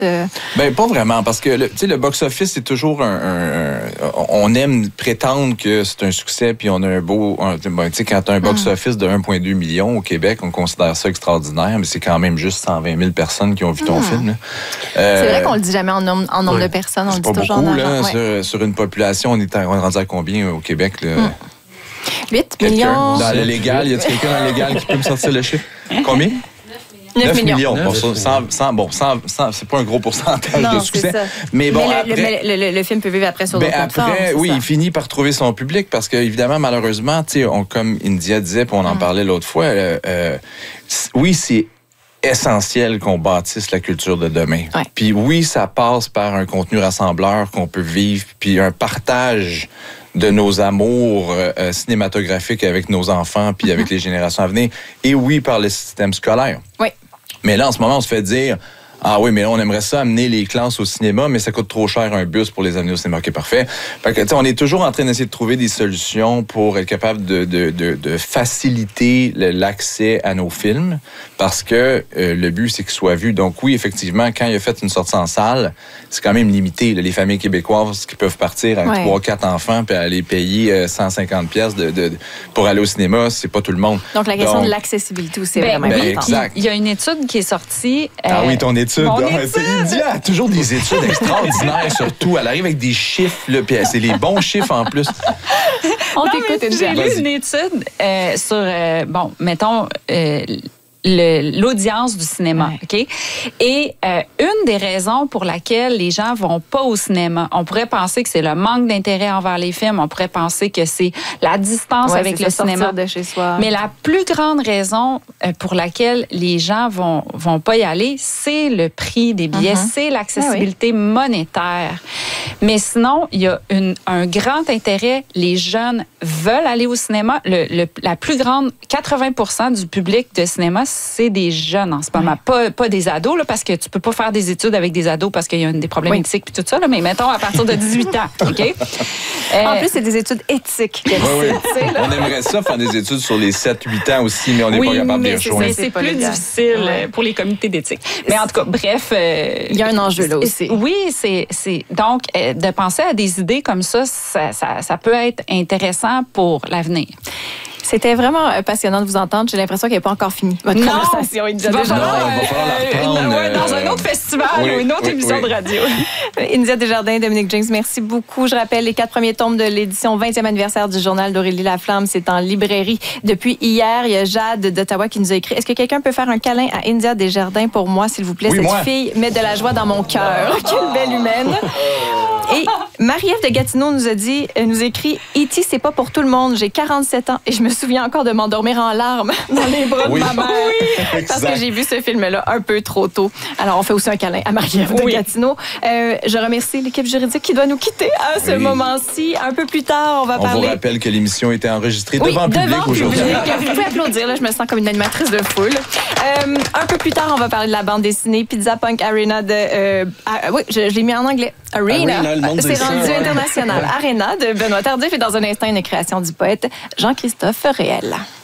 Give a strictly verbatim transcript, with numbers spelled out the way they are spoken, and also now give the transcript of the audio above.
De... Ben pas vraiment, parce que le, le box-office, c'est toujours un, un, un... On aime prétendre que c'est un succès, puis on a un beau... Un, ben, quand tu as un box-office de un virgule deux million au Québec, on considère ça extraordinaire, mais c'est quand même juste cent vingt mille personnes qui ont vu ton mmh. film. Euh, c'est vrai qu'on le dit jamais en nombre, en nombre ouais. de personnes, on le dit toujours beaucoup, en là, ouais. sur, sur une population, on est rendu à combien au Québec? Là? Mmh. huit millions. Dans le légal, y a-t-il quelqu'un dans le légal qui peut me sortir le chiffre? Combien? neuf millions. Bon, ça, cent, cent, bon, cent, cent, c'est pas un gros pourcentage non, de succès. Ça. Mais bon, mais le, après, le, le, le film peut vivre après sur ben d'autres après, plateformes. oui, ça. il finit par trouver son public parce que, évidemment, malheureusement, tu sais, on, comme India disait, puis on en mm. parlait l'autre fois, euh, euh, oui, c'est essentiel qu'on bâtisse la culture de demain. Ouais. Puis oui, ça passe par un contenu rassembleur qu'on peut vivre, puis un partage de nos amours euh, cinématographiques avec nos enfants puis mm-hmm. avec les générations à venir. Et oui, par le système scolaire. Oui. Mais là, en ce moment, on se fait dire « Ah oui, mais là, on aimerait ça amener les classes au cinéma, mais ça coûte trop cher un bus pour les amener au cinéma. » OK, parfait. Fait que, tu sais, on est toujours en train d'essayer de trouver des solutions pour être capable de, de, de, de faciliter l'accès à nos films parce que euh, le but, c'est qu'ils soient vus. Donc oui, effectivement, quand il a fait une sortie en salle, c'est quand même limité. Là, les familles québécoises qui peuvent partir avec trois, ouais. quatre enfants puis aller payer euh, cent cinquante piastres de, de, de, pour aller au cinéma, c'est pas tout le monde. Donc la question Donc, de l'accessibilité aussi, c'est ben, vraiment ben, important. Il y a une étude qui est sortie. Euh, ah oui, ton étude. Mon ah, étude. India a toujours des études extraordinaires sur tout. Elle arrive avec des chiffres, là, puis c'est les bons chiffres en plus. On t'écoute, India. J'ai lu une étude euh, sur, euh, bon, mettons... Euh, Le, l'audience du cinéma, ouais. OK? Et euh, une des raisons pour laquelle les gens vont pas au cinéma, on pourrait penser que c'est le manque d'intérêt envers les films, on pourrait penser que c'est la distance ouais, avec le cinéma. De chez soi. Mais la plus grande raison pour laquelle les gens vont vont pas y aller, c'est le prix des billets, uh-huh. c'est l'accessibilité ah oui. monétaire. Mais sinon, il y a une, un grand intérêt. Les jeunes veulent aller au cinéma. Le, le, la plus grande, quatre-vingts pour cent du public de cinéma, c'est des jeunes en ce moment, ouais. pas, pas des ados, là, parce que tu peux pas faire des études avec des ados parce qu'il y a des problèmes oui. éthiques et tout ça, là, mais mettons à partir de dix-huit ans, OK? Euh, en plus, c'est des études éthiques. Oui, oui. On aimerait ça faire des études sur les sept huit ans aussi, mais on n'est oui, pas capable de les rejoindre. C'est, c'est plus difficile ouais. pour les comités d'éthique. Mais en tout cas, bref... Euh, il y a un enjeu là aussi. Oui, c'est... c'est donc, euh, de penser à des idées comme ça, ça, ça, ça peut être intéressant pour l'avenir. C'était vraiment passionnant de vous entendre. J'ai l'impression qu'elle n'est pas encore finie, votre non, conversation. Il déjà non, déjà... non, on va falloir la reprendre. Euh, dans un autre festival oui, ou une autre oui, émission oui. de radio. India Desjardins, Dominique James, merci beaucoup. Je rappelle les quatre premiers tomes de l'édition vingtième anniversaire du Journal d'Aurélie Laflamme. C'est en librairie depuis hier. Il y a Jade d'Ottawa qui nous a écrit. Est-ce que quelqu'un peut faire un câlin à India Desjardins pour moi, s'il vous plaît? Oui, Cette moi. fille met de la joie dans mon cœur. Quelle belle humaine. Et Marie-Ève de Gatineau nous a dit, nous écrit, E T, c'est pas pour tout le monde. J'ai quarante-sept ans et je me souviens encore de m'endormir en larmes dans les bras oui. de ma mère. Oui. Parce que j'ai vu ce film-là un peu trop tôt. Alors, on fait aussi un câlin à Marie-Ève oui. de Gatineau. Euh, je remercie l'équipe juridique qui doit nous quitter à ce oui. moment-ci. Un peu plus tard, on va on parler... On vous rappelle que l'émission était enregistrée oui, devant le public devant aujourd'hui. Vous pouvez applaudir, là, je me sens comme une animatrice de foule. Euh, un peu plus tard, on va parler de la bande dessinée Pizza Punk Arena de... Euh, ah, oui, je, je l'ai mis en anglais. Arena. Arena c'est rendu ça. International. Arena de Benoît Tardif et dans un instant, une création du poète Jean-Christophe Réel.